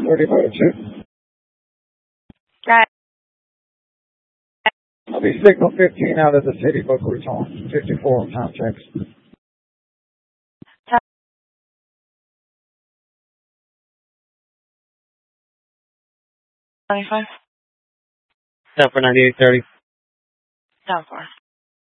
30 by 2. Right. I'll be signal 15 out of the city, Boca Raton. 54 on time checks. 25. Step for 9830. Down 4.